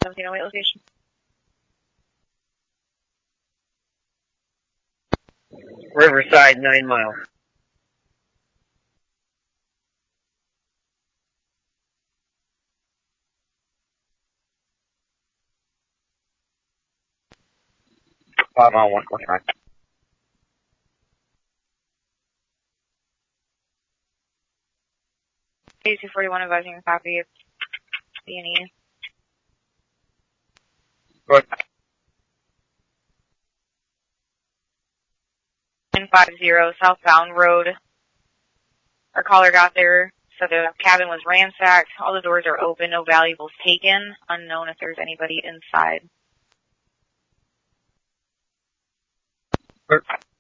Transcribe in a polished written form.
1708 location. Riverside, 9 miles. Bob on 145. AC-41 advising a copy of B&E. Good. 950 southbound road. Our caller got there, so the cabin was ransacked. All the doors are open, no valuables taken. Unknown if there's anybody inside. Good.